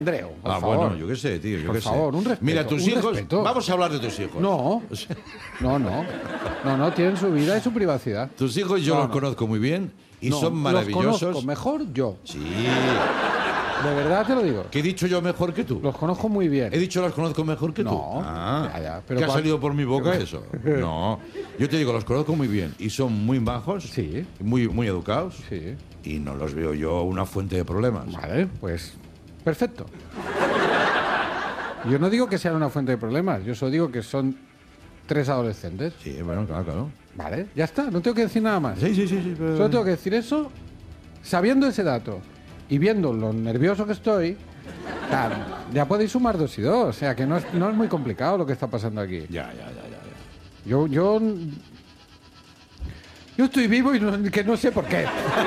Andreu, por favor. Bueno, yo qué sé, tío, yo por qué favor, sé. un respeto. Mira, tus un hijos... respeto. Vamos a hablar de tus hijos. No, tienen su vida y su privacidad. Tus hijos yo los conozco muy bien y son maravillosos. Los conozco mejor yo. Sí. De verdad te lo digo. ¿Qué he dicho yo mejor que tú? Los conozco muy bien. ¿He dicho los conozco mejor que tú? No. Pero ¿qué ha salido por mi boca eso? No. Yo te digo, los conozco muy bien y son muy bajos, Sí. muy educados Sí. y no los veo yo una fuente de problemas. Vale, pues perfecto. Yo no digo que sean una fuente de problemas, yo solo digo que son 3 adolescentes. Sí, bueno, claro. Vale, ya está, no tengo que decir nada más. Sí. Pero... Solo tengo que decir eso, sabiendo ese dato y viendo lo nervioso que estoy, ya podéis sumar 2 y 2. O sea, que no es muy complicado lo que está pasando aquí. Ya. Yo estoy vivo y que no sé por qué.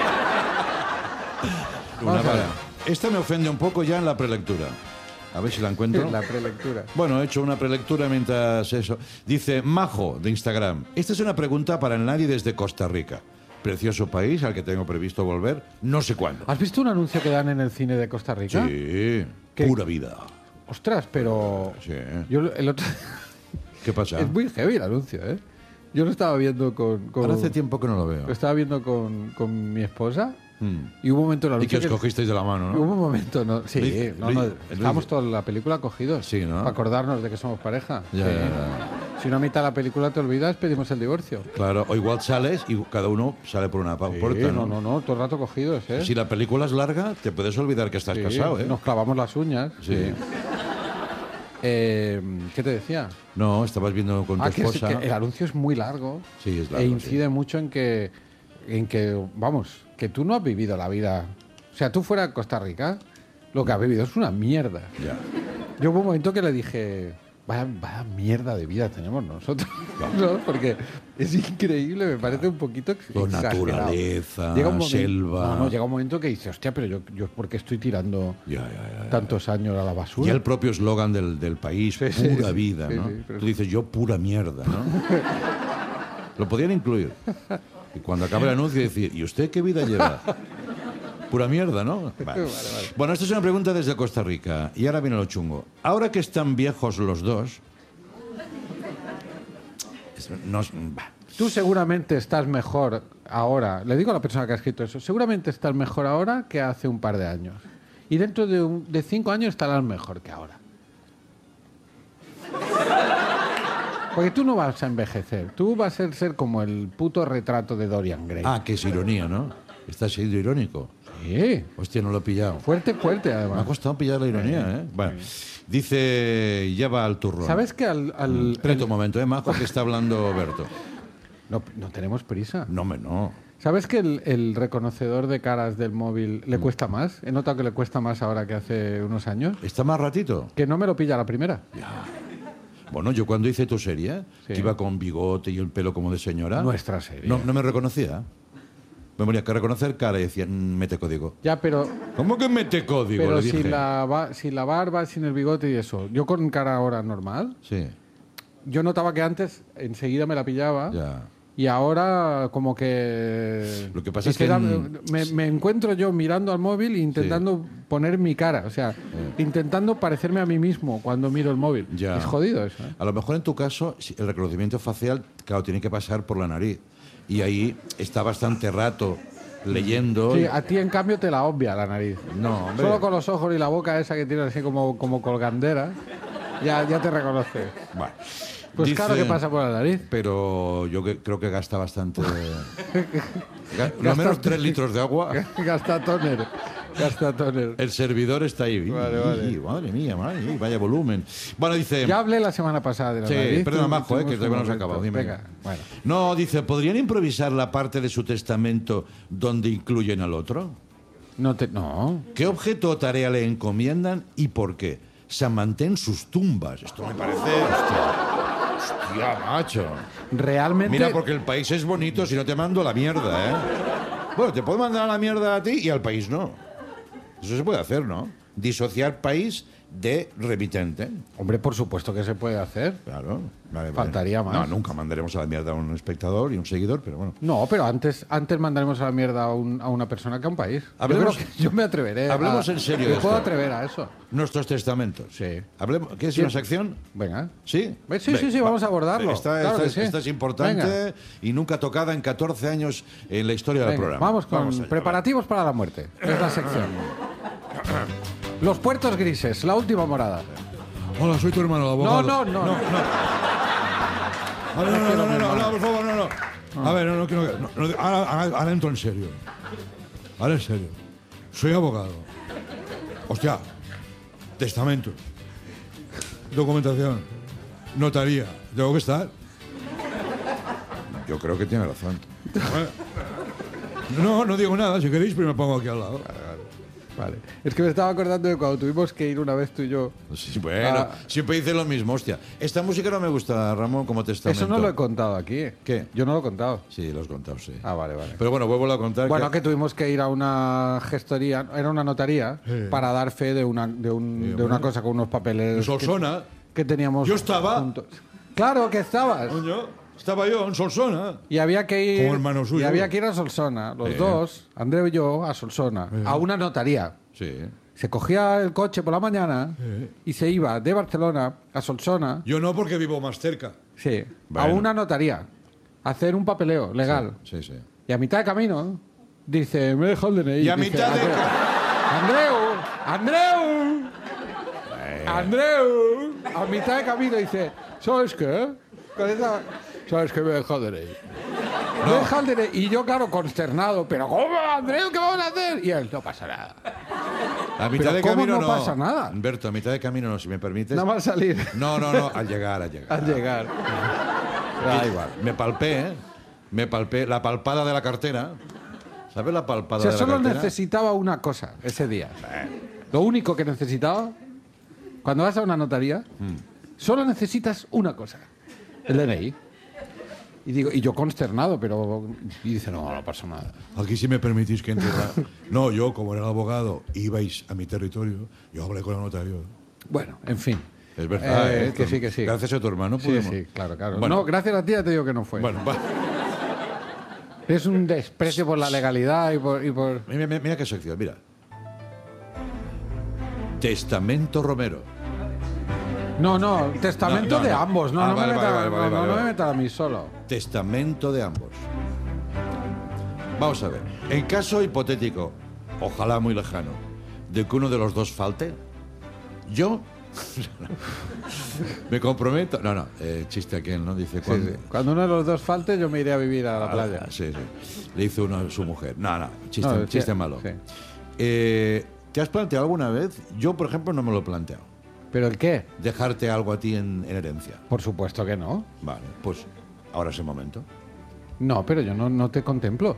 Vamos a ver. Esta me ofende un poco ya en la prelectura. A ver si la encuentro. La prelectura. Bueno, he hecho una prelectura mientras eso. Dice Majo, de Instagram. Esta es una pregunta para el nadie desde Costa Rica. Precioso país al que tengo previsto volver no sé cuándo. ¿Has visto un anuncio que dan en el cine de Costa Rica? Sí, ¿Qué? pura vida. Ostras, pero... Sí. Yo el otro... ¿Qué pasa? Es muy heavy el anuncio, ¿eh? Yo lo estaba viendo con... Ahora hace tiempo que no lo veo. Lo estaba viendo con mi esposa y hubo un momento en el Y que anuncio os cogisteis de la mano, ¿no? Hubo un momento, ¿no? Sí, Luis, estábamos toda la película cogidos. Sí, ¿no? Para acordarnos de que somos pareja. Ya. Si una mitad de la película te olvidas, pedimos el divorcio. Claro, o igual sales y cada uno sale por una puerta, ¿no? No, todo el rato cogidos, ¿eh? Si la película es larga, te puedes olvidar que estás casado, ¿eh? Nos clavamos las uñas. Sí. ¿Qué te decía? No, estabas viendo con tu Que esposa. el anuncio es muy largo. Sí, es largo, E incide mucho en que, vamos, que tú no has vivido la vida. O sea, tú fuera de Costa Rica, lo que has vivido es una mierda. Ya. Yo hubo un momento que le dije, vaya mierda de vida tenemos nosotros, ¿no? Porque es increíble, me parece un poquito Con exagerado. naturaleza, Llega un momento, selva. No, llega un momento que dices, hostia, pero yo ¿por qué estoy tirando Ya. tantos años a la basura? Y el propio eslogan del país, Sí, pura sí, vida, sí, ¿no? sí, pero- Tú dices, yo pura mierda, ¿no? Lo podían incluir. Y cuando acaba el anuncio decir, ¿y usted qué vida lleva? Pura mierda, ¿no? Vale. Bueno, esta es una pregunta desde Costa Rica. Y ahora viene lo chungo. Ahora que están viejos los dos... Tú seguramente estás mejor ahora, le digo a la persona que ha escrito eso, seguramente estás mejor ahora que hace un par de años. Y dentro de 5 años estarás mejor que ahora. Porque tú no vas a envejecer, tú vas a ser como el puto retrato de Dorian Gray. Ah, que es ironía, ¿no? Estás siendo irónico. Sí, Hostia, no lo he pillado. fuerte Me ha además. costado pillar la ironía, ¿eh? Bueno, dice, ya va al turrón. ¿Sabes que Espérate un momento, Majo, que está hablando Berto. No tenemos prisa. No, hombre, no. ¿Sabes que el reconocedor de caras del móvil le cuesta más? He notado que le cuesta más ahora que hace unos años. ¿Está más ratito? Que no me lo pilla la primera. Bueno, yo cuando hice tu serie, Sí. que iba con bigote y el pelo como de señora... Nuestra serie. No me reconocía. Me ponía que reconocer cara y decía, mete código. Ya, pero ¿Cómo que mete código? Pero Le si dije. la barba, sin el bigote y eso. Yo con cara ahora normal, Sí, yo notaba que antes enseguida me la pillaba ya. y ahora como que... Lo que pasa es que me encuentro yo mirando al móvil e intentando poner mi cara, o sea, intentando parecerme a mí mismo cuando miro el móvil. Ya. Es jodido eso, ¿eh? A lo mejor en tu caso, el reconocimiento facial, claro, tiene que pasar por la nariz. Y ahí está bastante rato leyendo. Sí, a ti en cambio te la obvia la nariz. No, hombre. Solo con los ojos y la boca esa que tienes así como colgandera, ya te reconoce. Bueno, Pues dice- claro que pasa por la nariz. Pero yo creo que gasta bastante. Lo menos 3 litros de agua. Gasta toner. El servidor está ahí. Vale. Madre mía, vaya volumen. Bueno, dice... Ya hablé la semana pasada de la Sí, nariz. perdona, Majo, que todavía no nos se ha acabado. Dime. Venga, bueno. No, dice, ¿podrían improvisar la parte de su testamento donde incluyen al otro? No. ¿Qué objeto o tarea le encomiendan y por qué? Se mantén sus tumbas. Esto me parece... Hostia, macho. Realmente... Mira, porque el país es bonito si no te mando a la mierda, ¿eh? Bueno, te puedo mandar a la mierda a ti y al país no. Eso se puede hacer, ¿no? disociar país de remitente. Hombre, por supuesto que se puede hacer. Claro. Vale. Faltaría más. No, nunca mandaremos a la mierda a un espectador y un seguidor, pero bueno. No, pero antes mandaremos a la mierda a una persona que a un país. Hablemos- Yo me atreveré. hablemos en serio Me de puedo esto. atrever a eso. Nuestros testamentos. Sí. Hablemos, ¿qué es Sí. una sección? Venga. ¿Sí? Sí, vamos a abordarlo. Esta, Claro que esta sí. es importante Venga. y nunca tocada en 14 años en la historia del Venga, programa. vamos con allá, preparativos para la muerte. Es la sección. Los puertos grises, la última morada. Hola, soy tu hermano, el abogado. No. No, por favor, no. A ver, no, ahora entro en serio. Ahora en serio. Soy abogado. Hostia, testamento, documentación, notaría. ¿Tengo que estar? Yo creo que tiene razón. No digo nada. Si queréis, pero me pongo aquí al lado. Vale. Es que me estaba acordando de cuando tuvimos que ir una vez tú y yo. Sí, bueno, siempre dice lo mismo, hostia. Esta música no me gusta, Ramón, como testamento. Eso no lo he contado aquí. ¿Qué? Yo no lo he contado. Sí, lo has contado, sí. Ah, vale. Pero bueno, vuelvo a contar Bueno, que tuvimos que ir a una gestoría, era una notaría, para dar fe de una cosa con unos papeles En Solsona. que teníamos. Yo estaba. juntos. Claro que estabas. Coño, estaba yo en Solsona. Y había que ir. Como hermano suyo. Y había que ir a Solsona, los dos, Andreu y yo, a Solsona, a una notaría. Sí. Se cogía el coche por la mañana y se iba de Barcelona a Solsona, Yo no, porque vivo más cerca. sí, a Bueno. una notaría, a hacer un papeleo legal. Sí. Y a mitad de camino dice, me deja el DNI. Y a Dice, mitad de- Andreu, a mitad de camino dice, ¿sabes qué? ¿Sabes qué? Me deja el DNI. Me deja el DNI. Y yo, claro, consternado, pero ¿cómo, Andreu? ¿Qué vamos a hacer? Y él, no pasa nada. A mitad Pero de ¿cómo camino no pasa nada? Humberto, a mitad de camino no, si me permites. Nada más salir. No, al llegar. Al llegar. Da igual. Me palpé la palpada de la cartera. ¿Sabes la palpada O sea, de la solo cartera? necesitaba una cosa ese día. Lo único que necesitaba, cuando vas a una notaría, solo necesitas una cosa. El DNI. Y yo consternado, pero... Y dice, no pasa nada. Aquí si me permitís que entre. No, yo, como era el abogado, ibais a mi territorio, yo hablé con el notario. Bueno, en fin. Es verdad, que sí. Gracias a tu hermano Sí, pudimos. sí, claro. Bueno. No, gracias a ti ya te digo que no fue. Bueno, va. Es un desprecio por la legalidad y por... Mira qué sección, mira. Testamento Romero. No, testamento No, de no. ambos. No, Ah, no, vale, me metan, vale, no, vale, no vale. me metan a mí solo. Testamento de ambos. Vamos a ver. En caso hipotético, ojalá muy lejano, de que uno de los dos falte, yo me comprometo. No, chiste aquel, ¿no? Dice Sí, cuando. sí. Cuando uno de los dos falte, yo me iré a vivir a la playa. Sí. Le hizo uno a su mujer. No, chiste, No, chiste sí, malo. sí. ¿Te has planteado alguna vez? Yo, por ejemplo, no me lo he planteado. ¿Pero el qué? Dejarte algo a ti en herencia. Por supuesto que no. Vale, pues ahora es el momento. No, pero yo no te contemplo.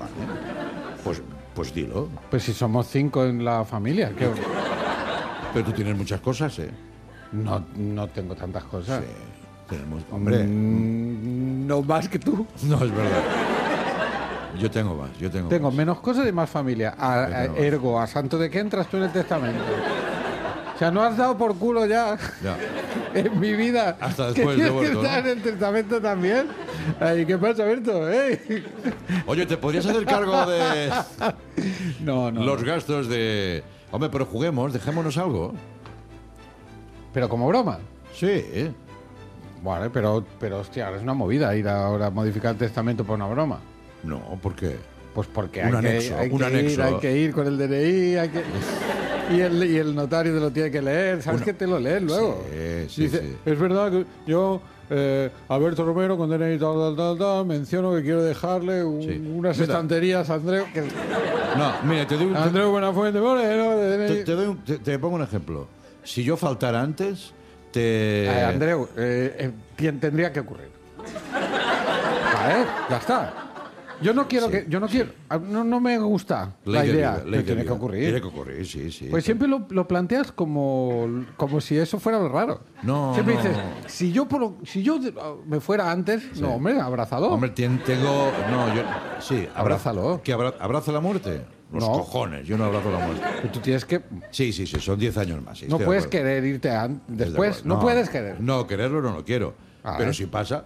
Pues dilo. Pues si somos 5 en la familia, que Pero tú tienes muchas cosas, ¿eh? no tengo tantas cosas. Sí, tenemos. Hombre, No más que tú. no es verdad. Yo tengo más, Tengo más. menos cosas y más familia. Ergo, ¿a santo de qué entras tú en el testamento? O sea, no has dado por culo ya Ya. en mi vida. Hasta ¿Que después de tienes que muerto, estar ¿no? en el testamento también? Ay, ¿qué pasa, Berto? ¿Eh? Oye, ¿te podrías hacer cargo de No. los gastos de. Hombre, pero juguemos, dejémonos algo. Pero como broma. Sí, Vale, pero hostia, ahora es una movida ir ahora a modificar el testamento por una broma. No, ¿por qué? Pues porque Un hay anexo, que un anexo. hay que ir con el DNI, y el notario te lo tiene que leer. ¿Sabes que te lo lees luego? Sí, Dice, sí. es verdad que yo, Alberto Romero, con DNI tal, menciono que quiero dejarle Sí. unas Mira. estanterías a Andreu. No, mira, te doy un. Andreu Buenafuente Moreno, de DNI. Te pongo un ejemplo. Si yo faltara antes, te. Andreu, ¿quién tendría que ocurrir? Vale, ya está. Yo no quiero no me gusta la Ley de idea. vida, ley Pero de tiene que vida. ocurrir. Tiene que ocurrir, sí. Pues siempre lo planteas como si eso fuera lo raro. No, siempre no. dices, si yo me fuera antes, no, hombre, abrazado. Hombre, tengo. No, yo. Sí, Abrázalo. ¿Que abraza la muerte? Los No. cojones, yo no abrazo la muerte. Pero tú tienes que... Sí, son 10 años más. Sí, No estoy de puedes acuerdo. querer irte Estoy de después. acuerdo. No puedes querer. No, quererlo no lo quiero. Ah, pero ¿eh? si pasa...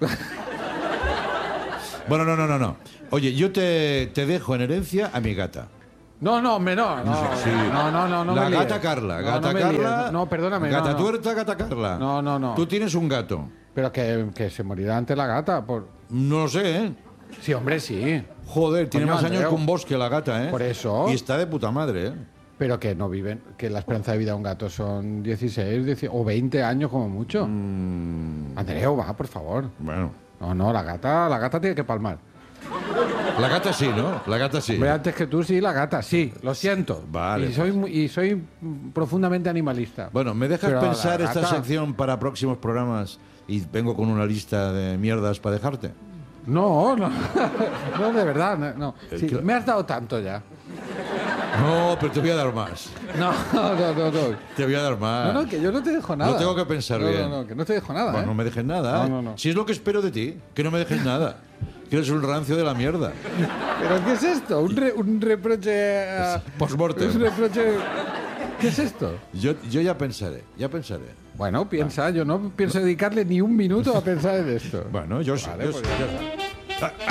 Bueno, no. Oye, yo te dejo en herencia a mi gata. No, hombre, no. Sí. No La me gata líes. Carla. No, Gata no me Carla. líes. No, perdóname. Gata no. tuerta, gata Carla. No. Tú tienes un gato. Pero que se morirá ante la gata. No lo sé, ¿eh? Sí, hombre, sí. Joder, tiene Coño, más años Andreu. que un bosque la gata, ¿eh? Por eso. Y está de puta madre, ¿eh? Pero que no viven, que la esperanza de vida de un gato son 16 o 20 años como mucho. Andreu, va, por favor. Bueno. No, la gata tiene que palmar. La gata sí, ¿no? La gata sí. Hombre, antes que tú, sí, la gata, sí, lo siento. Vale, Y soy profundamente animalista. Bueno, ¿me dejas Pero pensar la esta gata- sección para próximos programas y vengo con una lista de mierdas para dejarte? No, no, de verdad, no. Sí, que- me has dado tanto ya. No, pero te voy a dar más. No. Te voy a dar más. No, que yo no te dejo nada. Lo tengo que pensar bien. No, que no te dejo nada. Bueno, ¿eh? no me dejes nada. No. Si es lo que espero de ti, que no me dejes nada. Que eres un rancio de la mierda. ¿Pero qué es esto? ¿Un reproche? Postmortem. ¿Un reproche? ¿Qué es esto? Yo ya pensaré. Bueno, piensa, yo no pienso dedicarle ni un minuto a pensar en esto. Bueno, yo sí. Vale, yo pues sí. ya está.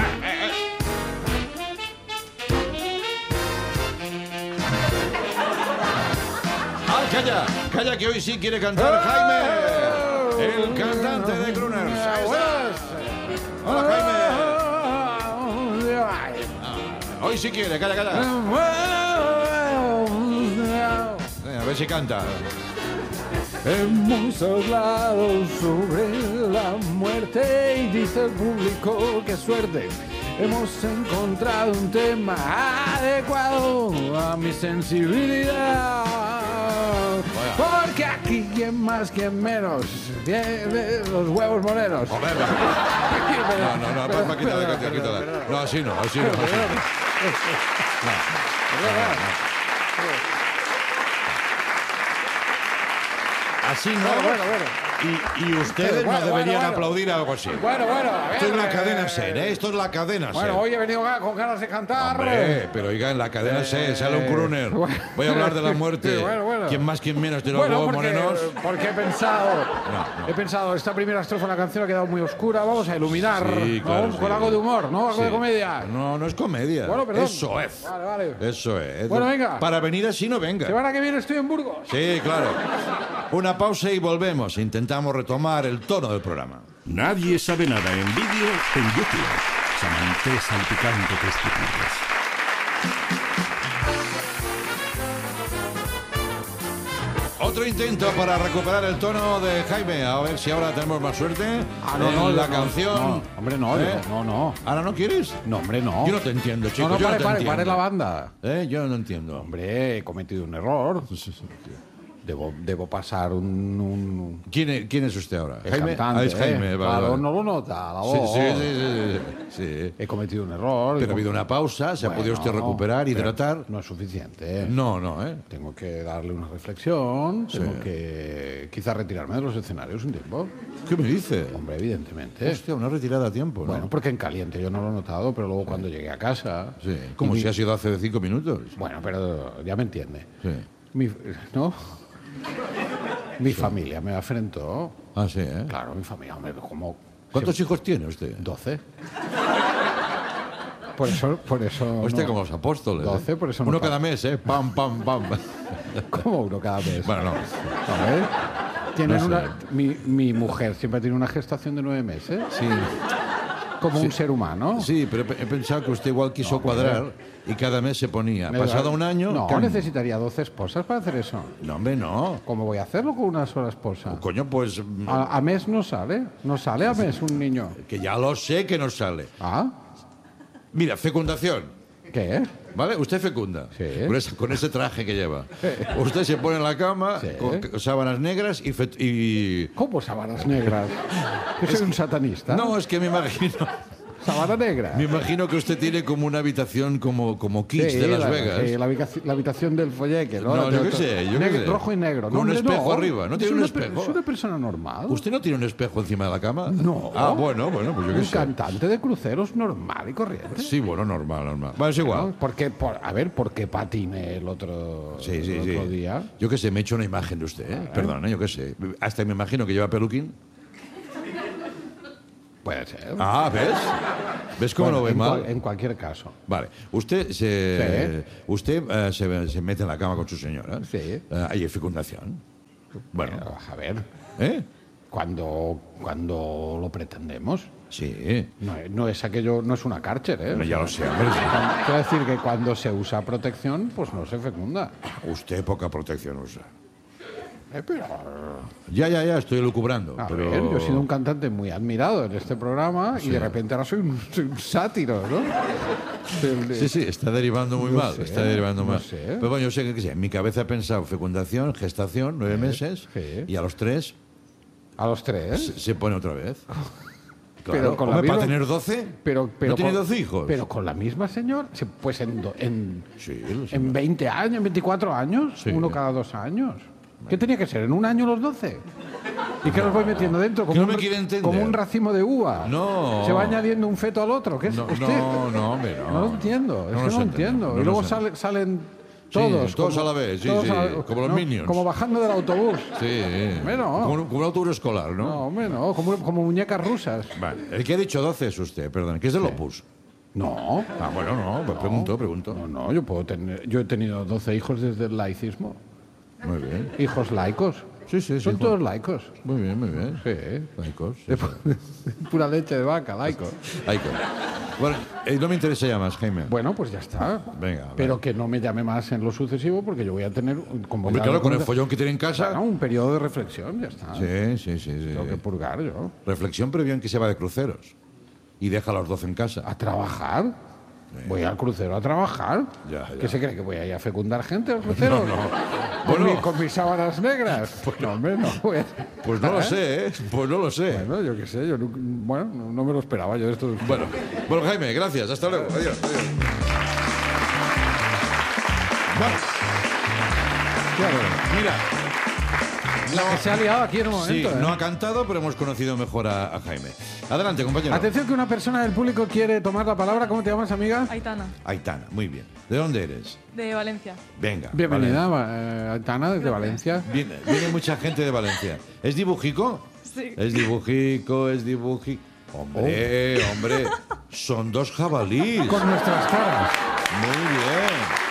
¡Ah, calla, que hoy sí quiere cantar Jaime, el cantante de Crooners. Ahí está. Hola, Jaime. Hoy sí quiere, calla. A ver si canta. Hemos hablado sobre la muerte y dice el público que suerte. Hemos encontrado un tema adecuado a mi sensibilidad. Porque aquí quien más, quien menos tiene los huevos morenos. Joder, no, quítala. No, así no. Así no. Bueno. Y ustedes no deberían aplaudir algo así. Bueno, a ver. Esto es la cadena SER, ¿eh? Esto es la cadena SER. Bueno, hoy he venido con ganas de cantar. Hombre, pero oiga, en la cadena SER sale un crooner. Voy a hablar de la muerte. Sí, bueno. ¿Quién más, quién menos de los huevos morenos? Porque he pensado, No. he pensado, esta primera estrofa de la canción ha quedado muy oscura, vamos a iluminar, Sí, ¿no? claro, Con sí. algo de humor, ¿no? Algo de Sí. comedia. No es comedia. Bueno, perdón. Eso es. Vale. Eso es. Bueno, venga. Para venir así no venga. Semana que viene estoy en Burgos. Sí, claro. Una pausa y volvemos. Intentamos retomar el tono del programa. Nadie sabe nada en vídeo en YouTube. Samantha salpicante testículos. Otro intento para recuperar el tono de Jaime. A ver si ahora tenemos más suerte. En la canción. No, hombre, no, ¿Eh? no. ¿Ahora no quieres? No, hombre, no. Yo no te entiendo, chico. No, yo no pare, te pare, entiendo. pare la banda. Yo no entiendo. Hombre, he cometido un error. Debo pasar un ¿Quién es usted ahora? el cantante, es Jaime. Vale, Claro, vale. no lo nota, la Sí, voz. sí. He cometido un error. Pero ha habido una pausa, se ha podido usted recuperar, pero hidratar. No es suficiente. No, ¿eh? Tengo que darle una reflexión, tengo que quizás retirarme de los escenarios un tiempo. ¿Qué me dice? Hombre, evidentemente. Hostia, una retirada a tiempo, ¿no? Bueno, porque en caliente yo no lo he notado, pero luego cuando llegué a casa... Sí, como si ha sido hace 5 minutos. Bueno, pero ya me entiende. Sí. ¿No? Mi familia me afrentó. Ah, sí, ¿eh? Claro, mi familia, hombre, como... ¿Cuántos hijos tiene usted? 12. Por eso... Usted no- como los apóstoles. 12, por eso no Uno pa- cada mes, ¿eh? Pam. Como uno cada mes. Bueno, no. A ver. Tienen No sé. mi mujer siempre tiene una gestación de 9 meses. Sí, Como un ser humano. sí, pero he pensado que usted igual quiso cuadrar y cada mes se ponía. Me Pasado da- un año... No, ¡cam! necesitaría 12 esposas para hacer eso. No, hombre, no. ¿Cómo voy a hacerlo con una sola esposa? Coño, pues... A mes no sale. No sale a mes un niño. Que ya lo sé que no sale. ¿Ah? Mira, fecundación. ¿Qué? ¿Vale? Usted fecunda. Sí. Con ese traje que lleva. Usted se pone en la cama Sí. con sábanas negras y... ¿Cómo sábanas negras? Yo soy un satanista. No, es que me imagino... Sábana negra. Me imagino que usted tiene como una habitación como Kitsch de Las Vegas. Sí, la habitación del folleque, ¿no? No, yo qué sé, yo qué sé. Rojo y negro. Con un hombre, espejo arriba. ¿No tiene un espejo? Es una persona normal. ¿Usted no tiene un espejo encima de la cama? No. Ah, bueno, pues yo qué Un sé. cantante de cruceros normal y corriente. Sí, bueno, normal. Bueno, es igual. ¿No? ¿Por qué patiné el otro, Sí, el otro día? Yo qué sé, me he hecho una imagen de usted, ¿eh? Perdón, yo qué sé. Hasta me imagino que lleva peluquín. Puede ser. Ah, ¿ves? ¿Ves cómo Bueno, lo ve mal? En cualquier caso. Vale. Usted se mete en la cama con su señora. Sí. Hay fecundación. Bueno. Pero, a ver, ¿Eh? cuando lo pretendemos, Sí. no es aquello, no es una cárcel, ¿eh? No, ya lo sé, hombre. Quiero decir que cuando se usa protección, pues no se fecunda. Usted poca protección usa. Pero, Ya, estoy lucubrando. a pero... ver, yo he sido un cantante muy admirado en este programa y de repente ahora soy un sátiro, ¿no? Sí, está derivando muy No mal. sé, Está derivando no mal. sé. Pero bueno, yo sé que en mi cabeza he pensado fecundación, gestación, 9 meses, sí. y a los 3 A los 3. se pone otra vez. Pero Claro, con hombre, la para misma- tener 12, Pero ¿no tiene con- 12 hijos? Pero con la misma señora, pues Sí, lo sé. en 20 años, en 24 años, Sí. uno cada 2 años. ¿Qué tenía que ser? ¿En un año los 12? ¿Y qué los voy metiendo dentro? Que no me quiere entender. Como un racimo de uva. No. ¿Se va añadiendo un feto al otro? ¿Qué es No, usted? hombre, no. No lo entiendo, No es nos que no entendemos, entiendo. no Y luego nos entendemos. salen Sí, todos. todos a la vez, sí, todos sí, como los Minions. Como bajando del autobús. Sí. Bueno. Como un autobús escolar, ¿no? No, hombre, no, como muñecas rusas. Vale. El que ha dicho 12 es usted, perdón, que es del Opus. No. Ah, bueno, no, pues pregunto. No, yo he tenido 12 hijos desde el laicismo. Muy bien. Hijos laicos. Sí, Son hijo. todos laicos. Muy bien. Sí. Laicos. De pura leche de vaca, laicos. Laicos. Bueno, no me interesa ya más, Jaime. Bueno, pues ya está. Venga, Pero que no me llame más en lo sucesivo porque yo voy a tener, como Hombre, ya claro, lo con el comenté, follón que tiene en casa. claro, un periodo de reflexión, ya está. Sí. Tengo que purgar yo. Reflexión previa en que se va de cruceros. Y deja a los 12 en casa. ¿A trabajar? Voy al crucero a trabajar. Ya. ¿Qué se cree que voy a ir a fecundar gente al crucero? Bueno. Con mis sábanas negras. Pues no, hombre, no. Voy a- Pues no lo sé, ¿eh? Pues no lo sé. Bueno, yo qué sé, no me lo esperaba yo esto. Bueno, Jaime, gracias. Hasta luego. Adiós. Bueno, Claro. mira. La que se ha liado aquí en un Sí, momento. ¿eh? no ha cantado, pero hemos conocido mejor a Jaime. Adelante, compañero. Atención que una persona del público quiere tomar la palabra. ¿Cómo te llamas, amiga? Aitana, Aitana, muy bien. ¿De dónde eres? de Valencia. Venga. Bienvenida, Aitana, desde Valencia. Viene mucha gente de Valencia. ¿Es dibujico? Sí. Es dibujico. Hombre, son 2 jabalíes. Con nuestras caras. Muy bien.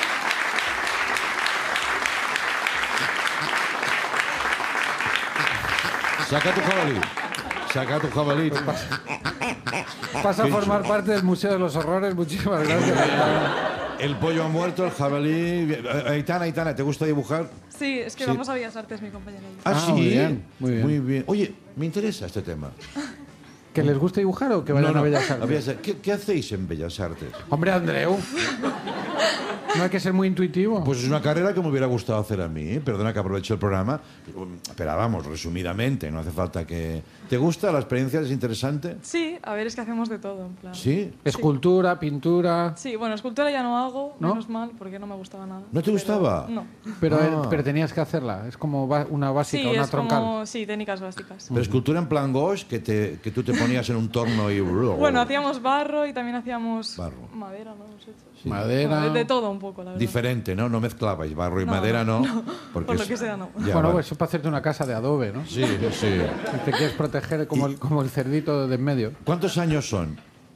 Saca tu jabalí. Pasa a formar parte del Museo de los Horrores. Muchísimas gracias. El pollo ha muerto, el jabalí. Aitana, ¿te gusta dibujar? Sí, es que Sí. vamos a Bellas Artes, mi compañera y yo. Ah, sí. muy bien, muy bien. Muy bien. Oye, me interesa este tema. ¿Que les gusta dibujar o que vayan a Bellas Artes? ¿Qué hacéis en Bellas Artes? Hombre, Andreu. No hay que ser muy intuitivo. Pues es una carrera que me hubiera gustado hacer a mí. Perdona que aprovecho el programa. Pero vamos, resumidamente, no hace falta que... ¿Te gusta? ¿La experiencia es interesante? Sí, a ver, es que hacemos de todo, en plan. ¿Sí? Escultura, pintura. Sí, bueno, escultura ya no hago, ¿No? menos mal, porque no me gustaba nada. ¿No te gustaba? No. Pero tenías que hacerla. Es como una básica, Sí, una es troncal. como... Sí, técnicas básicas. Pero escultura en plan gauche, que tú te ponías en un torno y... Bueno, hacíamos barro y también hacíamos Barro. madera, ¿no? Hemos hecho. Madera. Bueno, de todo un poco, la verdad. Diferente, ¿no? No mezclabais barro y No, madera, no, ¿no? no. Porque Por lo es- que sea, no. Ya, Bueno, vale. pues eso para hacerte una casa de adobe, ¿no? Sí. Te quieres proteger como el cerdito de en medio. ¿Cuántos años son?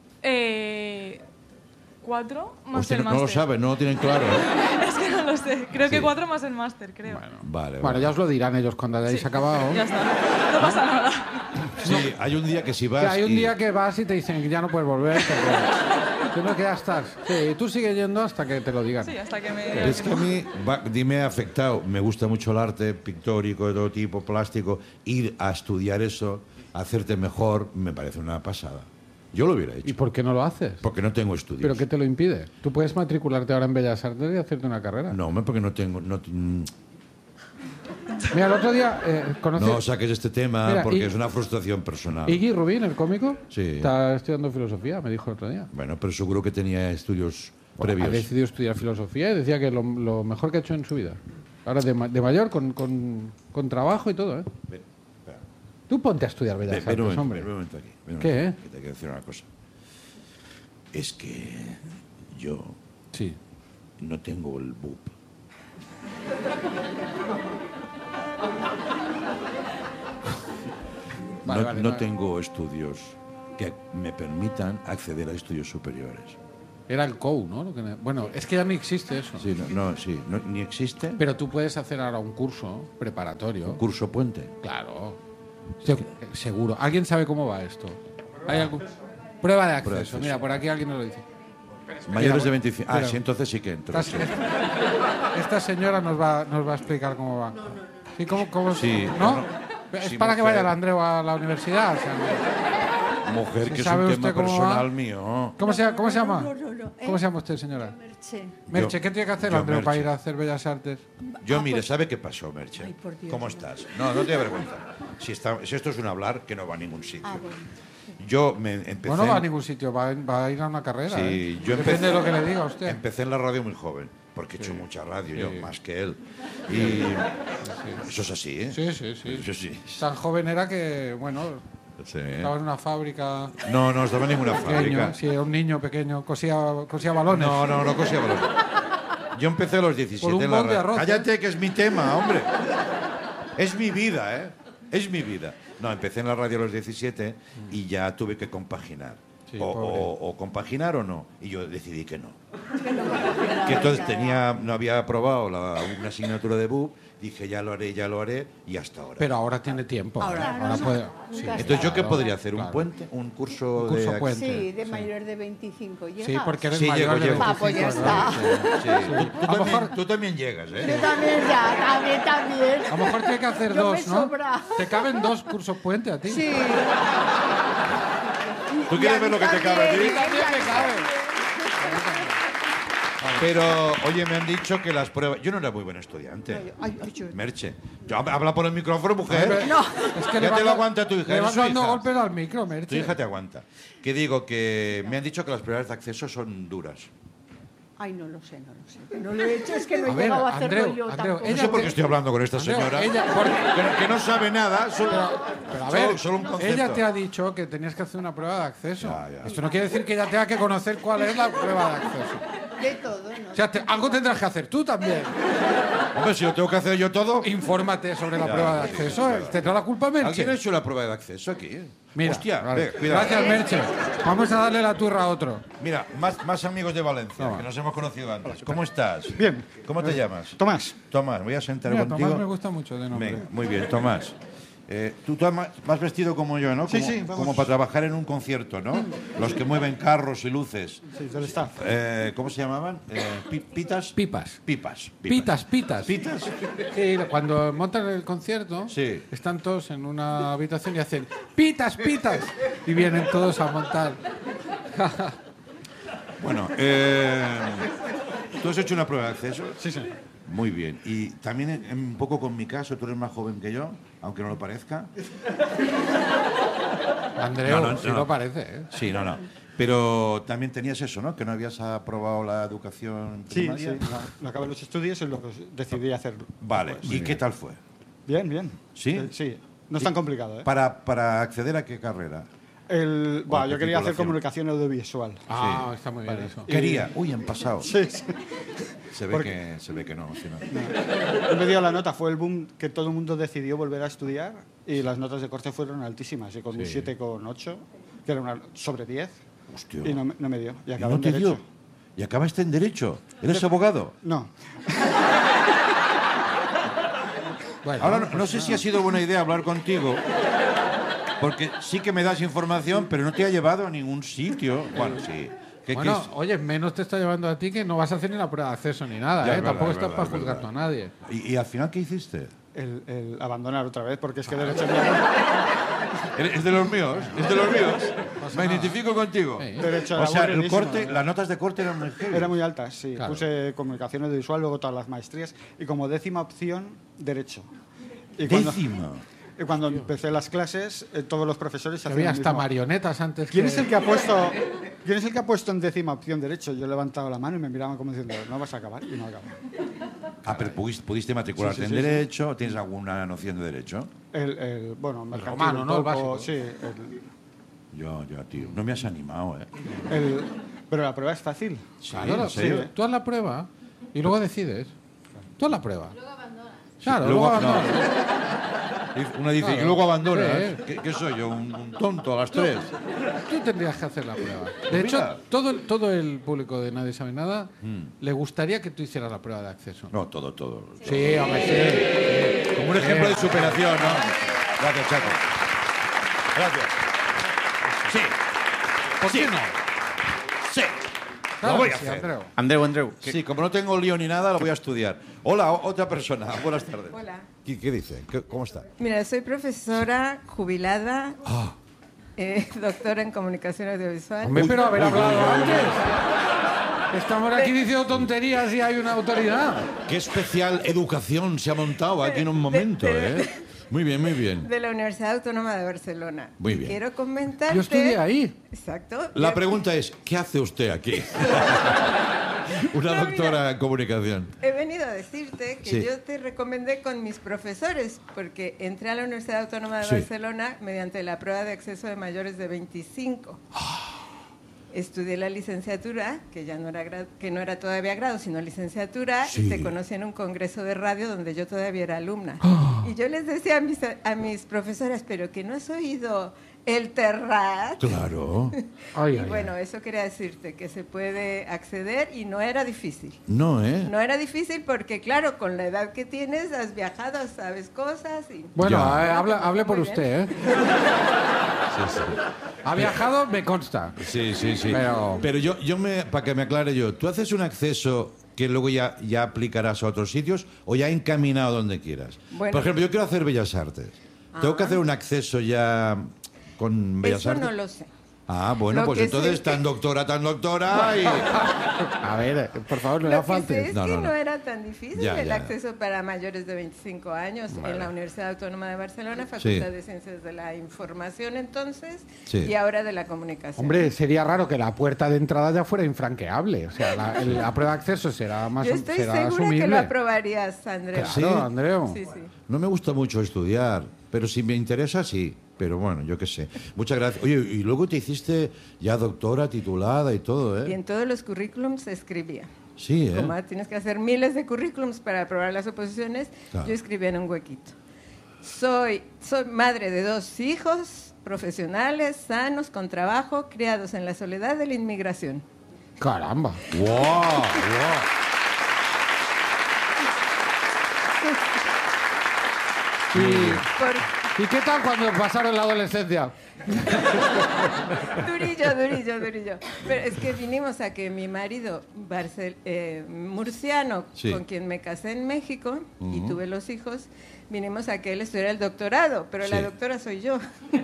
4 más Usted el no máster. lo sabe, no lo tienen claro, ¿eh? Es que no lo sé. Creo Sí. que 4 más el máster, creo. Vale, Bueno, ya os lo dirán ellos cuando hayáis Sí. acabado. Ya está. No pasa nada. Sí, hay un día que si vas... Que hay un y- día que vas y te dicen que ya no puedes volver. Que no, que ya estás. Sí, tú sigues yendo hasta que te lo digan. Sí, hasta que me... Es que a mí me ha afectado. Me gusta mucho el arte pictórico de todo tipo, plástico. Ir a estudiar eso, hacerte mejor, me parece una pasada. Yo lo hubiera ¿Y hecho. por qué no lo haces? Porque no tengo estudios. ¿Pero qué te lo impide? Tú puedes matricularte ahora en Bellas Artes y hacerte una carrera. No, hombre, porque no tengo... Mira, el otro día conocí... No saques este tema Mira, porque es una frustración personal. Iggy Rubin, el cómico, Sí. está estudiando filosofía, me dijo el otro día. Bueno, pero seguro que tenía estudios previos. Ha decidido estudiar filosofía y decía que lo mejor que ha hecho en su vida. Ahora de mayor, con trabajo y todo, ¿eh? Ven, espera. Tú ponte a estudiar Bellas Ven un Artes, momento, hombre. ven un momento aquí. ven un ¿Qué, momento, que te quiero decir una cosa. Es que yo Sí. no tengo el BUP. Vale, no vale, no vale. tengo estudios que me permitan acceder a estudios superiores. Era el COU, ¿no? Bueno, es que ya no existe eso. Sí, ni existe Pero tú puedes hacer ahora un curso preparatorio. un curso puente. Claro. Seguro. ¿Alguien sabe cómo va esto? ¿Hay algún... Prueba de acceso. Prueba de acceso. Mira, por aquí alguien nos lo dice. Mayores de 25. espera. Sí, entonces sí que entro. Esta, sí. esta señora nos va a explicar cómo va. ¿Sí? ¿Cómo? Sí, ¿No? no, Es sí, para que mujer. vaya el Andreu a la universidad. O sea, Mujer, que es ¿sabe un usted tema cómo va? personal mío. ¿Cómo se llama? No. ¿Cómo se llama usted, señora? Merche. Merche, ¿qué tiene que hacer yo, Andreu para Merche. ir a hacer Bellas Artes? Yo, Ah, mire, pues- ¿sabe qué pasó, Merche? Ay, por Dios, ¿Cómo no. estás? No te da vergüenza. Si esto es un hablar que no va a ningún sitio. Ah, bueno. Yo me empecé... No va a ningún sitio, va a ir a una carrera. Sí, ¿eh? yo Depende de lo que le diga a usted. Empecé en la radio muy joven, porque he hecho mucha radio yo, Sí. más que él. Y eso es así, ¿eh? Sí. Eso sí. Tan joven era que, bueno, Sí. estaba en una fábrica. No estaba en ninguna Pequeño, fábrica. sí, era un niño pequeño, cosía balones. No cosía valor. Yo empecé a los 17 Por un en la bol de radio. arroz, Cállate, que es mi tema, hombre. Es mi vida, ¿eh? Es mi vida. No, empecé en la radio a los 17 y ya tuve que compaginar. Sí, o, pobre. o compaginar o no. Y yo decidí que no. Que entonces no había aprobado una asignatura de BUP. Dije, ya lo haré, y hasta ahora. Pero ahora tiene tiempo. Ahora, puede. nunca Sí. Entonces, ¿yo qué Claro, podría hacer? ¿Un claro. puente? ¿Un curso, Un curso de puente. Sí, de Sí. mayor de 25. ¿Llegas? Sí, porque eres Sí, mayor de llego. 25, Ah, pues ya ¿no? está. Sí. A lo mejor- Tú también llegas, Yo ¿eh? también ya, también. A lo mejor tiene que hacer Yo dos, me ¿no? sobra. Te caben 2 cursos puente a ti. Sí. ¿Tú quieres ver lo que te cabe a ti? Pero, oye, me han dicho que las pruebas... Yo no era muy buen estudiante. Ay, yo- Merche. Habla por el micrófono, mujer. No. Es Ya te lo aguanta tu hija. Le eres vas su dando hija. golpes al micro, Tu Merche. hija te aguanta. Que digo que me han dicho que las pruebas de acceso son duras. Ay, no lo sé. No lo he hecho, es que no he A ver, llegado a hacerlo Andreu, yo Andreu, tampoco. No ella sé por qué te- estoy hablando con esta Andreu, señora. ella- Que no sabe nada. Pero a ver, solo un concepto. ella te ha dicho que tenías que hacer una prueba de acceso. Ya. Esto no quiere decir que ella tenga que conocer cuál es la prueba de acceso. De todo, ¿no? O sea, algo tendrás que hacer tú también. Hombre, si lo tengo que hacer yo todo... Infórmate sobre la Ya, prueba de sí, acceso. ¿Tendrá la culpa ¿Alguien ha Merche? hecho la prueba de acceso aquí? Mira, Hostia, vale. cuidado. Gracias, Merche. Vamos a darle la turra a otro. Mira, más amigos de Valencia, Toma. que nos hemos conocido antes. ¿Cómo estás? Bien. ¿Cómo te llamas? Tomás. Tomás, voy a sentar Mira, contigo. Tomás me gusta mucho de nombre. Venga, muy bien, Tomás. Tú vas vestido como yo, ¿no? Sí, Como, sí, vamos. como para trabajar en un concierto, ¿no? Los que mueven carros y luces. Sí, del staff. ¿Cómo se llamaban? ¿Pitas? Pipas. Pipas. Pitas. ¿Pitas? Sí, cuando montan el concierto, Sí. están todos en una habitación y hacen pitas. Y vienen todos a montar. Bueno, ¿tú has hecho una prueba de acceso? Sí. Muy bien. Y también un poco con mi caso, tú eres más joven que yo, aunque no lo parezca. Andreu, No, sí no. lo parece, ¿eh? Sí, no. Pero también tenías eso, ¿no? Que no habías aprobado la educación Sí, primaria. no acabé los estudios y luego decidí hacerlo. Vale. ¿Y qué tal fue? Bien. ¿Sí? Sí. No es tan complicado, ¿eh? Para acceder a qué carrera. Yo quería hacer titulación? comunicación audiovisual. Ah, está muy bien eso. Quería. Uy, han pasado. Sí. Se ve que no. al final. Me dio la nota, fue el boom que todo el mundo decidió volver a estudiar y las notas de corte fueron altísimas. Y con un 7,8, que era sobre 10, Hostia. y no me dio. Y ¿Y acabé no en te Derecho. dio? ¿Y acabaste en Derecho? ¿Eres abogado? No. Bueno, Ahora no sé si ha sido buena idea hablar contigo, porque sí que me das información, pero no te ha llevado a ningún sitio. Bueno, sí. bueno, oye, menos te está llevando a ti que no vas a hacer ni la prueba de acceso ni nada, Ya, ¿eh? es Tampoco verdad, estás es para verdad, juzgar es tú a nadie. ¿Y al final qué hiciste? El abandonar otra vez, porque es que Derecho Es de los míos, Me identifico contigo. Sí. Derecho O era sea, el aburridísimo, corte, ¿eh? las notas de corte eran muy heavy. Era muy alta, sí. Claro. Puse comunicación audiovisual, luego todas las maestrías y como décima opción, Derecho. Y cuando empecé las clases, todos los profesores hacían Había lo hasta mismo. marionetas antes ¿Quién que... es el que ha puesto en décima opción derecho? Yo levantaba la mano y me miraban como diciendo, no vas a acabar, y no acababa. Pero pudiste matricularte Sí, sí, en sí, Derecho. ¿Tienes alguna noción de Derecho? Bueno, mercantil, romano, un ¿no? El poco, básico. sí. Yo, tío. No me has animado, ¿eh? Pero la prueba es fácil. Claro, ¿en serio? tú haz la prueba y luego decides. Tú haz la prueba. Luego abandonas. Claro, Luego- luego abandonas. Una dice, Claro. y luego abandonas. Sí. ¿Qué soy yo? ¿Un tonto a las 3? Tú tendrías que hacer la prueba. De hecho, mira. todo el público de Nadie Sabe Nada le gustaría que tú hicieras la prueba de acceso. No, todo. Sí, hombre, sí. Como un ejemplo de superación, ¿no? Gracias, Chaco. Gracias. Sí. ¿Por qué no? Sí. Claro Lo voy que a sí, hacer. Andreu. Sí, como no tengo lío ni nada, lo voy a estudiar. Hola, otra persona. Buenas tardes. Hola. ¿Qué dice? ¿Cómo está? Mira, soy profesora jubilada, doctora en comunicación audiovisual. Hombre, pero haber hablado antes. Estamos aquí diciendo tonterías y hay una autoridad. Qué especial educación se ha montado aquí en un momento, ¿eh? Muy bien, muy bien. De la Universidad Autónoma de Barcelona. Muy bien. Quiero comentarte... Yo estudié ahí. Exacto. La pregunta es, ¿qué hace usted aquí? Una No, doctora en comunicación. He venido a decirte que Sí. yo te recomendé con mis profesores, porque entré a la Universidad Autónoma de Sí. Barcelona mediante la prueba de acceso de mayores de 25. Estudié la licenciatura, que ya no era, que no era todavía grado, sino licenciatura, Sí. y te conocí en un congreso de radio donde yo todavía era alumna. Y yo les decía a mis profesoras, pero que no has oído el Terrat. Claro. Ay, Y ay, bueno, eso quería decirte, que se puede acceder y no era difícil. No, ¿eh? No era difícil porque, claro, con la edad que tienes, has viajado, sabes cosas y... Bueno, Ya. hable por Muy usted, ¿eh? Ha viajado, me consta. Sí. Pero- yo para que me aclare yo, ¿tú haces un acceso que luego ya aplicarás a otros sitios o ya encaminado donde quieras? Bueno. Por ejemplo, yo quiero hacer Bellas Artes. ¿Tengo que hacer un acceso ya con Bellas Eso Artes? no lo sé. Ah, bueno, Lo pues que entonces sé- tan doctora y... A ver, por favor, no Lo la que sé faltes. es No, que no, no no. era tan difícil Ya, el ya. acceso para mayores de 25 años en la Universidad Autónoma de Barcelona, Facultad Sí. de Ciencias de la Información entonces Sí. y ahora de la Comunicación. Hombre, sería raro que la puerta de entrada ya fuera infranqueable. O sea, la prueba de acceso será más Yo estoy será segura asumible. que lo aprobarías, Andrés. Claro, ¿Sí? Andreu. Sí, sí. No me gusta mucho estudiar, pero si me interesa, sí. Pero bueno, yo qué sé. Muchas gracias. Oye, y luego te hiciste ya doctora, titulada y todo, Y ¿eh? en todos los currículums se escribía. Sí, ¿eh? Como tienes que hacer miles de currículums para aprobar las oposiciones, Claro. yo escribía en un huequito. Soy madre de 2 hijos profesionales, sanos, con trabajo, criados en la soledad de la inmigración. Caramba. ¡Wow! ¿Y qué tal cuando pasaron la adolescencia? Durillo. Pero es que vinimos a que mi marido, murciano, Sí. con quien me casé en México y tuve los hijos, vinimos a que él estudiara el doctorado, pero la Sí. doctora soy yo.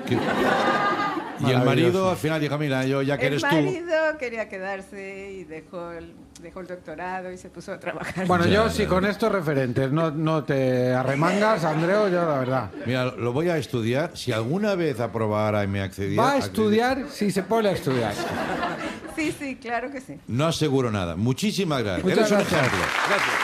Y el marido al final dijo, mira, yo ya que El eres tú... marido quería quedarse y dejó el doctorado y se puso a trabajar. Bueno, Ya, yo ya. sí con estos referentes no te arremangas, Andreu, yo la verdad. Mira, lo voy a estudiar. Si alguna vez aprobara y me accediera... Va a estudiar si se pone a estudiar. Sí, claro que sí. No aseguro nada. Muchísimas gracias. Muchas Eres un gracias. ejemplo. Gracias.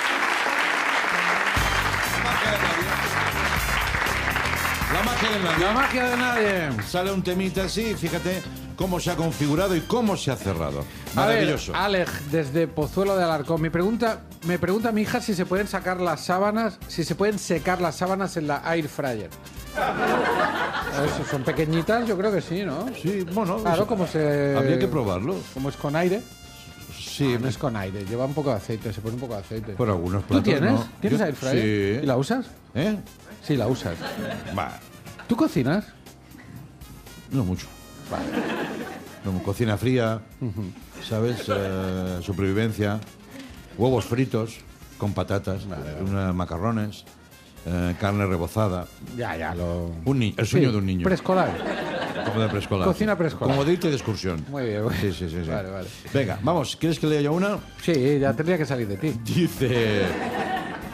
La magia de nadie. La magia de nadie. Sale un temita así, fíjate cómo se ha configurado y cómo se ha cerrado. A ver, Maravilloso. Alej, desde Pozuelo de Alarcón, me pregunta mi hija si se pueden sacar las sábanas, si se pueden secar las sábanas en la air fryer. Eso, son pequeñitas, yo creo que sí, ¿no? Sí, bueno, Claro, como se... habría que probarlo. Como es con aire. Sí, No es con aire, lleva un poco de aceite, se pone un poco de aceite. por algunos ¿Tú platos. tienes? no. ¿Tienes Yo- air fryer? Sí. ¿Y la usas? ¿Eh? Sí, la usas. Va, ¿Tú cocinas? no mucho. No, cocina fría, ¿sabes? Supervivencia, huevos fritos con patatas, macarrones, carne rebozada. Ya, lo... El sueño Sí, de un niño. Preescolar. Como de preescolar. Cocina preescolar. Como de irte de excursión. Muy bien, muy Sí, bien. sí, sí. Vale. Venga, vamos, ¿quieres que lea yo una? Sí, ya tendría que salir de ti.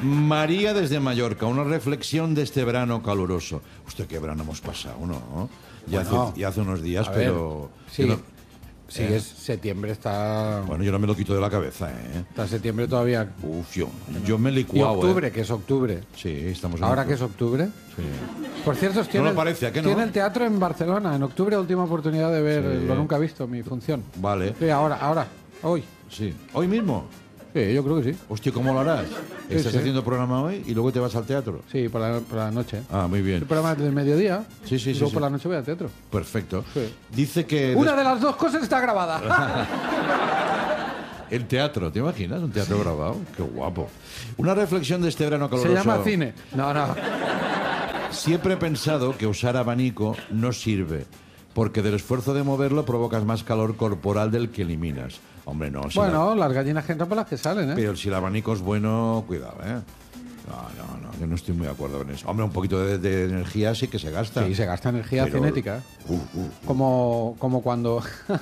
María desde Mallorca, una reflexión de este verano caluroso. Usted, qué verano hemos pasado, ¿no? Ya hace unos días, A ver, pero... sí, yo no- sí, es septiembre, está... Bueno, yo no me lo quito de la cabeza, ¿eh? Está septiembre todavía. Uf, yo me he Y licuado, octubre, que es octubre. Sí, estamos en Ahora que octubre. es octubre. Sí. Por cierto, tiene, lo parece, ¿a qué no? tiene el teatro en Barcelona. En octubre, última oportunidad de ver Sí. Lo Nunca Visto, mi función. Vale, Sí, ahora, hoy. sí. ¿Hoy mismo? Sí, yo creo que sí. Hostia, ¿cómo lo harás? ¿Estás sí. haciendo programa hoy y luego te vas al teatro? Sí, por la noche. Ah, muy El bien. programa es del mediodía. Sí, sí, y sí, luego sí. por la noche voy al teatro. Perfecto. Sí. Dice que... Una de las dos cosas está grabada. El teatro, ¿te imaginas? Un teatro grabado. Qué guapo. Una reflexión de este verano Se caluroso. llama cine. No. Siempre he pensado que usar abanico no sirve, porque del esfuerzo de moverlo provocas más calor corporal del que eliminas. Hombre, no. Si Bueno, las gallinas que entran por las que salen, ¿eh? pero si el abanico es bueno, cuidado, ¿eh? No, yo no estoy muy de acuerdo con eso. Hombre, un poquito de energía sí que se gasta. Sí, se gasta energía Pero- cinética. Como cuando...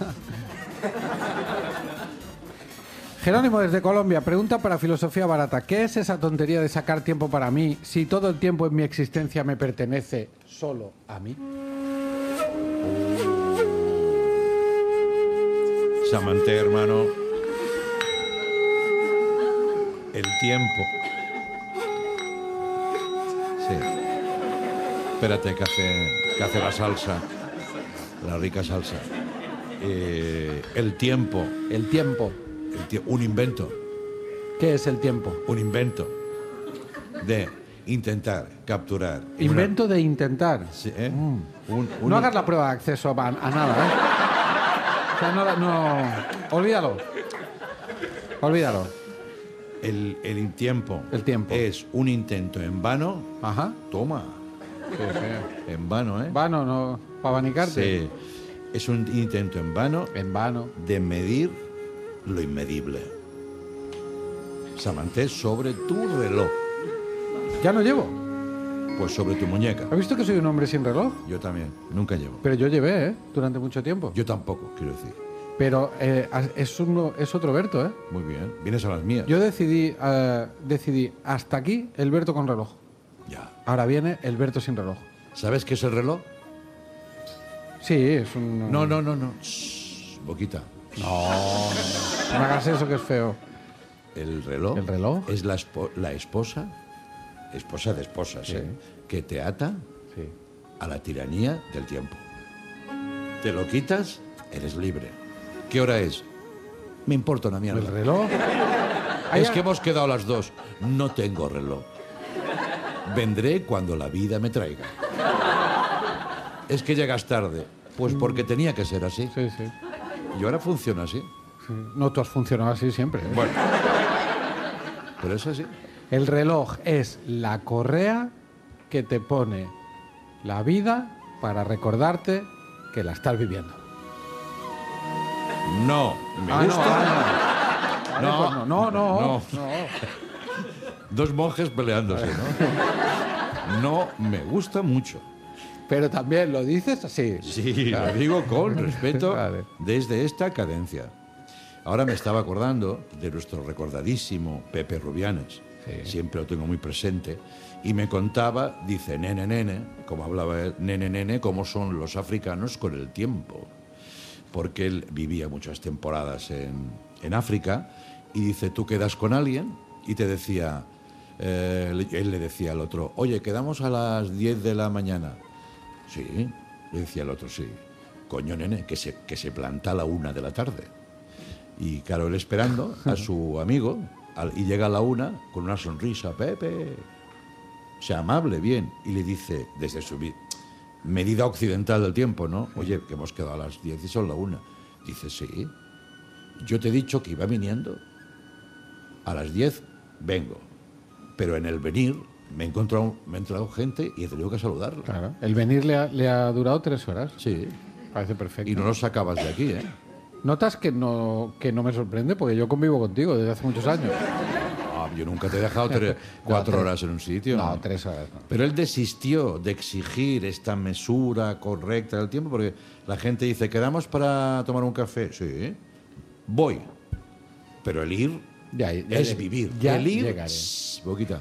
Jerónimo desde Colombia pregunta para Filosofía Barata: ¿qué es esa tontería de sacar tiempo para mí si todo el tiempo en mi existencia me pertenece solo a mí? Samanté, hermano. El tiempo. Sí. Espérate, que hace la salsa. La rica salsa. El tiempo. El tiempo. Un invento. ¿Qué es el tiempo? Un invento. De intentar capturar. en Invento de intentar. una- sí, ¿eh? No hagas la prueba de acceso a nada, ¿eh? O sea, no... Olvídalo. Olvídalo. El tiempo. El tiempo. Es un intento en vano. Ajá. Toma. Sí. En vano, ¿eh? Vano, no... Para abanicarte. Sí. Es un intento en vano En vano. de medir lo inmedible. Samanté, sobre tu reloj. Ya no llevo. Pues sobre tu muñeca. ¿Has visto que soy un hombre sin reloj? Yo también. Nunca llevo. Pero yo llevé, ¿eh? Durante mucho tiempo. Yo tampoco, quiero decir. Pero es otro Berto, ¿eh? Muy bien. Vienes a las mías. Yo decidí hasta aquí el Berto con reloj. Ya. Ahora viene el Berto sin reloj. ¿Sabes qué es el reloj? Sí, es un... No. Shh, boquita. No me hagas eso que es feo. El reloj. ¿El reloj? Es la esposa de esposas, Sí. que te ata Sí. a la tiranía del tiempo. Te lo quitas, eres libre. ¿Qué hora es? Me importa una mierda. ¿El reloj? Es que hemos quedado las dos. No tengo reloj. Vendré cuando la vida me traiga. Es que llegas tarde. Pues porque tenía que ser así. Sí, sí. Y ahora funciona así. Sí. No, tú has funcionado así siempre, ¿eh? Bueno. Pero es así. El reloj es la correa que te pone la vida para recordarte que la estás viviendo. No. Me Ah, gusta. Vale, No. pues no. Dos monjes peleándose, ¿no? No me gusta mucho. Pero también lo dices así. Sí, lo digo con respeto Vale. desde esta cadencia. Ahora me estaba acordando de nuestro recordadísimo Pepe Rubianes. Sí. Siempre lo tengo muy presente. Y me contaba, dice, nene, como hablaba él, nene, cómo son los africanos con el tiempo. Porque él vivía muchas temporadas en África y dice, tú quedas con alguien y te decía, él le decía al otro, oye, quedamos a las 10 de la mañana. Sí, le decía el otro, sí. Coño, nene, que se planta a la 1 de la tarde. Y claro, él esperando a su amigo y llega a la 1 con una sonrisa, Pepe, sea amable, bien. Y le dice, desde su medida occidental del tiempo, ¿no? Oye, que hemos quedado a las 10 y son la 1. Dice, sí. Yo te he dicho que iba viniendo. A las 10 vengo. Pero en el venir me he encontrado gente y he tenido que saludarlo. Claro. El venir le ha durado 3 horas. Sí. Parece perfecto. Y no lo sacabas de aquí, ¿eh? Notas que no me sorprende porque yo convivo contigo desde hace muchos años. Ah, yo nunca te he dejado 4 horas en un sitio. No, 3 horas no. Pero él desistió de exigir esta mesura correcta del tiempo porque la gente dice, ¿quedamos para tomar un café? Sí, voy. Pero el ir Ya es vivir. Ya el ir... llegaré. Boquita.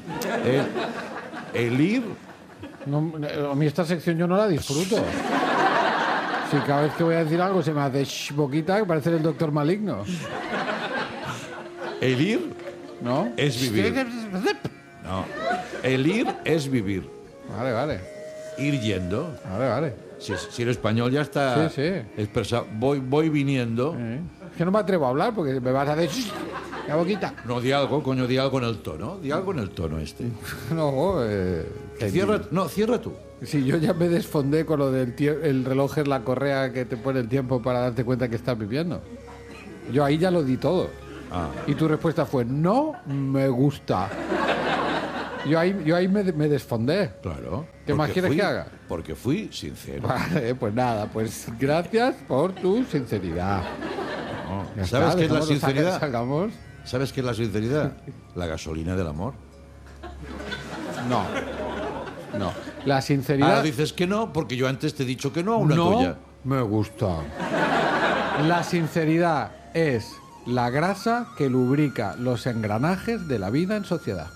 El ir... No, a mí esta sección yo no la disfruto. Si cada vez que voy a decir algo se me hace boquita, que parece el doctor maligno. El ir ¿No? es vivir. No. El ir es vivir. Vale. Ir yendo. Vale. Si eres español ya está Sí. expresado. Voy viniendo. Es que no me atrevo a hablar porque me vas a decir... La boquita. No, di algo, coño, di algo en el tono. Di algo en el tono este. No, Cierra tú. Si yo ya me desfondé con lo del el reloj es la correa que te pone el tiempo para darte cuenta que estás viviendo. Yo ahí ya lo di todo. Ah. Y tu respuesta fue, no me gusta. Yo ahí me desfondé. Claro. ¿Qué más porque quieres que haga? Porque fui sincero. Vale, pues nada, pues gracias por tu sinceridad. Ya ¿Sabes está, qué es la dejémoslo, sinceridad? Salgamos. ¿Sabes qué es la sinceridad? La gasolina del amor. No. La sinceridad... Ahora dices que no, porque yo antes te he dicho que no a una no tuya. me gusta. La sinceridad es la grasa que lubrica los engranajes de la vida en sociedad.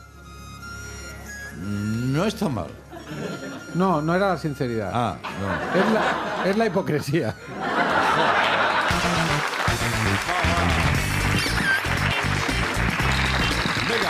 No está mal. No era la sinceridad. Ah, no. Es la hipocresía. Venga.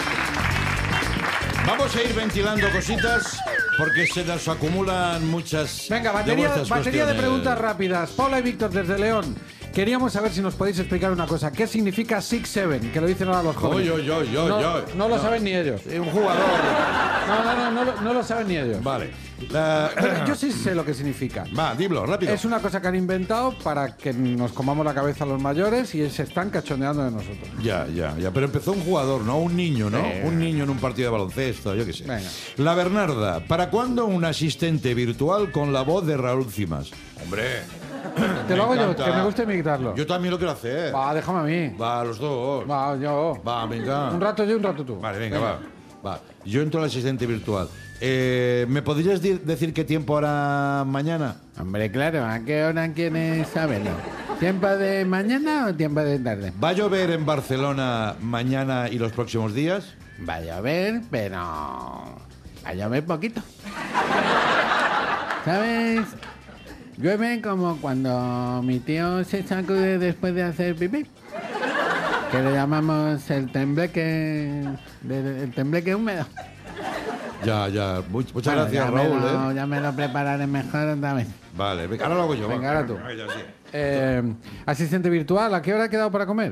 Vamos a ir ventilando cositas porque se nos acumulan muchas. Venga, de batería vuestras de cuestiones. preguntas rápidas. Paula y Víctor desde León. Queríamos saber si nos podéis explicar una cosa. ¿Qué significa 6-7? Que lo dicen ahora los jóvenes. No lo saben ni ellos. Un jugador. No lo saben ni ellos. Vale. Yo sí sé lo que significa. Va, dilo, rápido. Es una cosa que han inventado para que nos comamos la cabeza los mayores y se están cachondeando de nosotros. Ya. Pero empezó un jugador, no un niño, ¿no? Un niño en un partido de baloncesto, yo qué sé. Venga. La Bernarda. ¿Para cuándo un asistente virtual con la voz de Raúl Cimas? Hombre. Te lo hago yo, encanta. que me gusta imitarlo. Yo también lo quiero hacer. Va, déjame a mí. Va, los dos. Va, yo. Va, venga. Un rato yo, un rato tú. Vale, venga, va. Yo entro al asistente virtual. ¿Me podrías decir qué tiempo hará mañana? Hombre, claro, ¿a qué hora quieres saberlo? ¿Tiempo de mañana o tiempo de tarde? ¿Va a llover en Barcelona mañana y los próximos días? Va a llover, pero... va a llover poquito. ¿Sabes? Llueve como cuando mi tío se sacude después de hacer pipí. Que le llamamos el tembleque húmedo. Ya. Muchas Bueno, gracias, Raúl. Ya me lo prepararé mejor otra vez. Vale, venga, ahora lo hago yo. Venga, va. ahora tú. Venga, ya, sí. Asistente virtual, ¿a qué hora ha quedado para comer?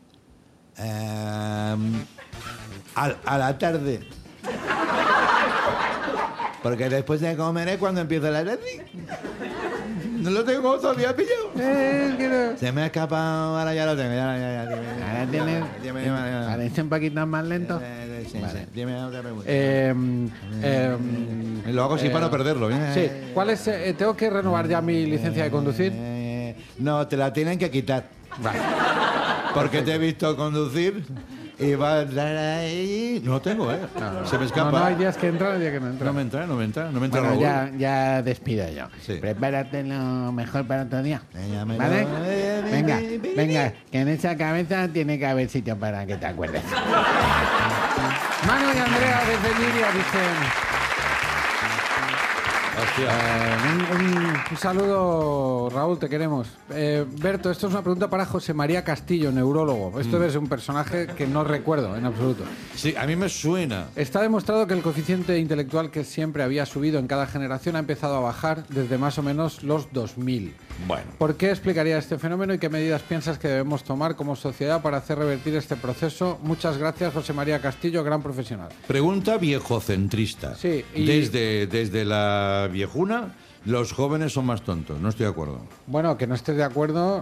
A la tarde. Porque después de comer es cuando empieza la tarde. No lo tengo todavía pillado. Se me ha escapado, ahora ya lo tengo. Ahora tiene... Parece un poquito más lento. Vale. Dime otra pregunta. Lo hago así para no perderlo. Sí. ¿Cuál es? ¿Tengo que renovar ya mi licencia de conducir? No, te la tienen que quitar. Vale. Porque te he visto conducir y va a entrar ahí. No tengo, ¿eh? Se me escapa. No hay días que entran y días que no entran. No me entra Bueno, Raúl. ya despido yo. Sí. Prepárate lo mejor para otro día. Venga, ¿Vale? Venga, que en esa cabeza tiene que haber sitio para que te acuerdes. Manu y Andrea desde Liria dicen... un saludo, Raúl, te queremos. Berto, esto es una pregunta para José María Castillo, neurólogo. Esto es un personaje que no recuerdo en absoluto. Sí, a mí me suena. Está demostrado que el coeficiente intelectual que siempre había subido en cada generación ha empezado a bajar desde más o menos los 2000. Bueno. ¿Por qué explicaría este fenómeno y qué medidas piensas que debemos tomar como sociedad para hacer revertir este proceso? Muchas gracias, José María Castillo, gran profesional. Pregunta viejocentrista. Sí, y... Desde la viejuna, los jóvenes son más tontos. No estoy de acuerdo. Bueno, que no estés de acuerdo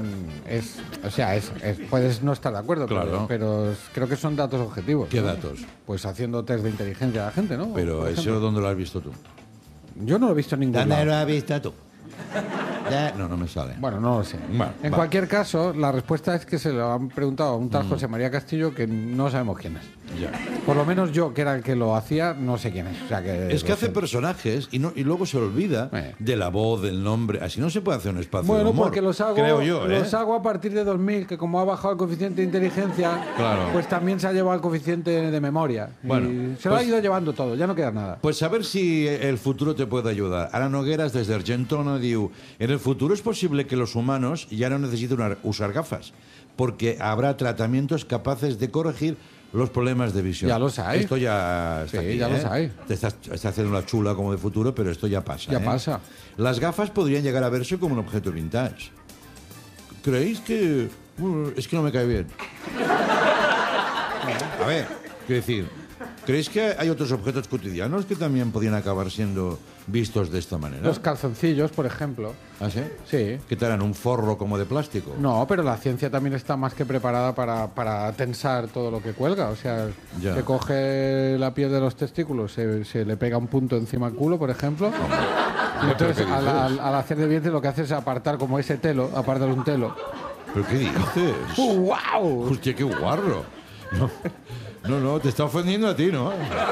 puedes no estar de acuerdo, Claro. pero creo que son datos objetivos. ¿Qué ¿no? datos? Pues haciendo test de inteligencia a la gente, ¿no? Pero Por eso, ejemplo. ¿dónde lo has visto tú? Yo no lo he visto en ningún ¿Dónde lado. lo has visto tú? No me sale. Bueno, no lo sé. Bueno, en va. cualquier caso, la respuesta es que se lo han preguntado a un tal José María Castillo que no sabemos quién es. Ya. Por lo menos yo, que era el que lo hacía, no sé quién es. O sea, Es que lo hace sé. personajes y luego se olvida de la voz, del nombre. Así no se puede hacer un espacio de Bueno, humor. porque los hago, creo yo, ¿eh? los hago a partir de 2000, que como ha bajado el coeficiente de inteligencia, Claro. pues también se ha llevado el coeficiente de memoria. Bueno, Y se lo ha pues- ido llevando todo, ya no queda nada. Pues a ver si el futuro te puede ayudar. Ara Nogueras, desde Argentona, diu: en el futuro es posible que los humanos ya no necesiten usar gafas, porque habrá tratamientos capaces de corregir los problemas de visión. Ya los hay. Esto ya está Sí, aquí, ya ¿eh? los hay. Te estás haciendo la chula como de futuro, pero esto ya pasa. Ya ¿eh? pasa. Las gafas podrían llegar a verse como un objeto vintage. ¿Creéis que...? Es que no me cae bien. A ver, quiero decir, ¿creéis que hay otros objetos cotidianos que también podrían acabar siendo vistos de esta manera? Los calzoncillos, por ejemplo. ¿Ah, sí? Sí. ¿Qué te harán? ¿Un forro como de plástico? No, pero la ciencia también está más que preparada para tensar todo lo que cuelga. O sea, Ya. se coge la piel de los testículos, se le pega un punto encima al culo, por ejemplo. Y entonces, ¿Pero qué dices? al hacer de vientre, lo que hace es apartar como ese telo, apartar un telo. ¿Pero qué dices? ¡Wow! Hostia, qué guarro. No, te está ofendiendo a ti, ¿no?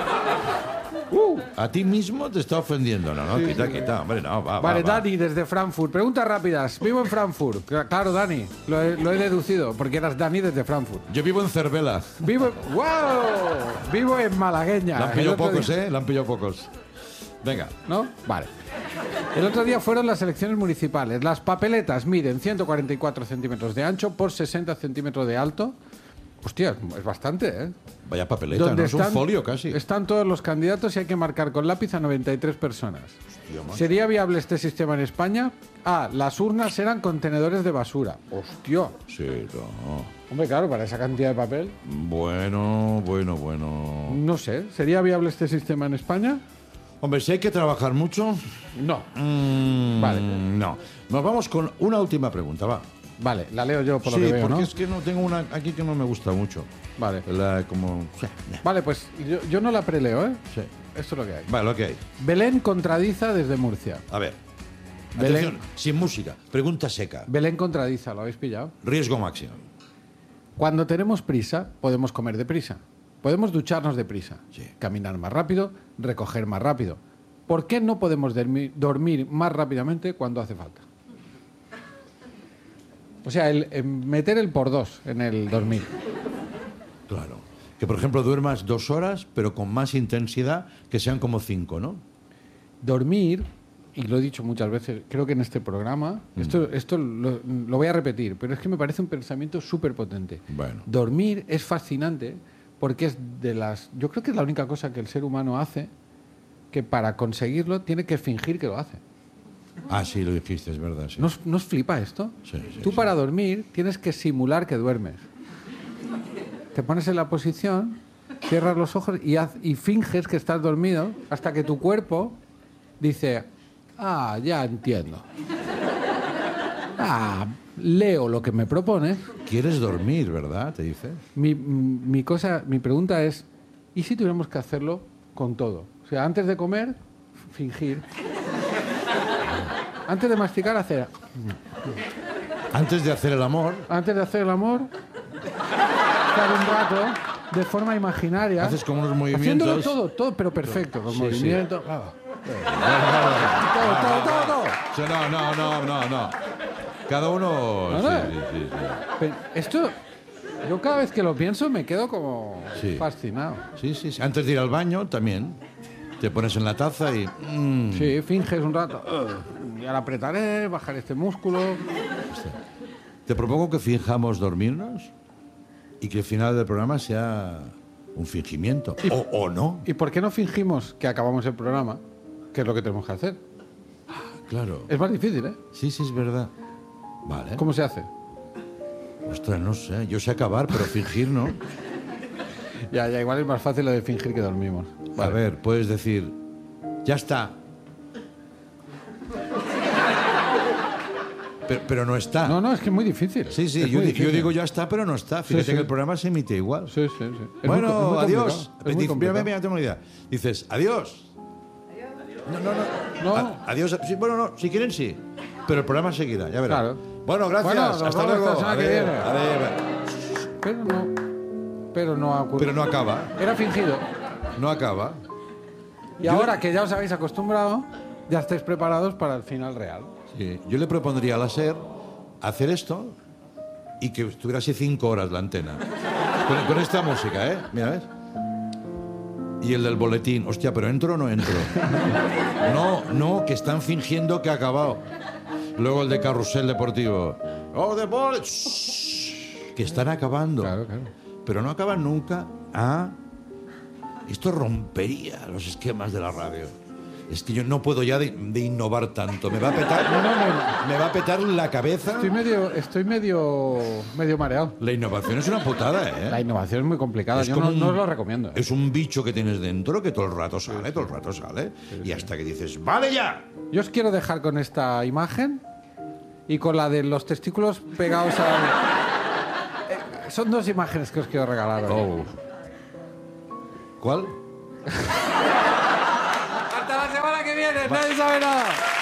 A ti mismo te está ofendiendo. No, quita, hombre, no, va. Vale, va. Dani, desde Frankfurt. Preguntas rápidas. Vivo en Frankfurt. Claro, Dani, lo he deducido, porque eras Dani desde Frankfurt. Yo vivo en Cervela. ¡Wow! Vivo en Malagueña. La han El pillado otro pocos, día- ¿eh? La han pillado pocos. Venga. ¿No? Vale. El otro día fueron las elecciones municipales. Las papeletas miden 144 centímetros de ancho por 60 centímetros de alto. Hostia, es bastante, ¿eh? Vaya papeleta, ¿no? Es un folio casi. Están todos los candidatos y hay que marcar con lápiz a 93 personas. ¿Sería viable este sistema en España? A. Las urnas eran contenedores de basura. Hostia. Sí, no. Hombre, claro, para esa cantidad de papel. Bueno. No sé. ¿Sería viable este sistema en España? Hombre, si hay que trabajar mucho... No. Vale. No. Nos vamos con una última pregunta, va. Vale, la leo yo por lo Sí, que veo, porque ¿no? es que no tengo una aquí que no me gusta mucho. Vale. Como... Vale, pues yo no la preleo, ¿eh? Sí. Esto es lo que hay. Vale, lo que hay. Belén contradiza desde Murcia. A ver. Belén. Atención, sin música. Pregunta seca. Belén contradiza, ¿lo habéis pillado? Riesgo máximo. Cuando tenemos prisa, podemos comer deprisa. Podemos ducharnos deprisa. Sí. Caminar más rápido, recoger más rápido. ¿Por qué no podemos dormir más rápidamente cuando hace falta? O sea, meter el por dos en el dormir. Claro. Que, por ejemplo, duermas 2 horas, pero con más intensidad, que sean como 5, ¿no? Dormir, y lo he dicho muchas veces, creo que en este programa, esto lo voy a repetir, pero es que me parece un pensamiento súper potente. Bueno. Dormir es fascinante porque es yo creo que es la única cosa que el ser humano hace que para conseguirlo tiene que fingir que lo hace. Ah, sí, lo dijiste, es verdad. Sí. ¿No os flipa esto? Sí, Tú sí. para dormir tienes que simular que duermes. Te pones en la posición, cierras los ojos y finges que estás dormido hasta que tu cuerpo dice, ah, ya entiendo. Ah, leo lo que me propones. ¿Quieres dormir, verdad? Te dice. Mi pregunta es, ¿y si tuviéramos que hacerlo con todo? O sea, antes de comer, fingir. Antes de masticar, hacer. Antes de hacer el amor, Antes de hacer el amor, estar un rato de forma imaginaria. haces como unos movimientos. Haciéndolo todo, pero perfecto. Con Sí, movimiento. sí. Claro. Todo. Sí, no. Cada uno... No, sí, no. sí. Pero esto, yo cada vez que lo pienso me quedo como Sí. fascinado. Sí. Antes de ir al baño, también. Te pones en la taza y... Sí, finges un rato. Y ahora apretaré, bajar este músculo. Te propongo que fijamos dormirnos y que el final del programa sea un fingimiento. O no. ¿Y por qué no fingimos que acabamos el programa? Que es lo que tenemos que hacer. Claro. Es más difícil, ¿eh? Sí, es verdad. Vale. ¿Cómo se hace? Ostras, no sé. Yo sé acabar, pero fingir no. Ya, igual es más fácil lo de fingir que dormimos. A ver, puedes decir, ya está. Pero no está. No, es que es muy difícil. Sí, Es yo muy difícil. digo ya está, pero no está. Fíjate Sí. que el programa se emite igual. Sí. Es Bueno, muy complicado. adiós. Es muy complicado. Mira, tengo una idea. Dices, adiós. No. Adiós. Sí, bueno, no, si quieren sí. Pero el programa seguirá, ya verás. Claro. Bueno, gracias. Bueno, nos Hasta vemos luego. la semana que Adeu, viene. adeu. Pero no. pero no ha ocurrido. Pero no acaba. Era fingido. No acaba. Y ahora que ya os habéis acostumbrado, ya estáis preparados para el final real. Sí. Yo le propondría a la SER hacer esto y que estuviera así 5 horas la antena. Con esta música, ¿eh? Mira, ¿ves? Y el del boletín. Hostia, ¿pero entro o no entro? No, que están fingiendo que ha acabado. Luego el de Carrusel Deportivo. ¡Oh, de bolet! Que están acabando. Claro, claro. Pero no acaban nunca. Ah, esto rompería los esquemas de la radio. Es que yo no puedo ya de innovar tanto. Me va a petar, me va a petar la cabeza. Estoy medio mareado. La innovación es una putada, ¿eh? La innovación es muy complicada. Es Yo como no os lo recomiendo. Es un bicho que tienes dentro que todo el rato sale, todo el rato sale. Y hasta que dices, ¡vale ya! Yo os quiero dejar con esta imagen y con la de los testículos pegados al... son 2 imágenes que os quiero regalar hoy. Oh. ¿Cuál? ¡Hasta la semana que viene! ¡Nadie sabe nada!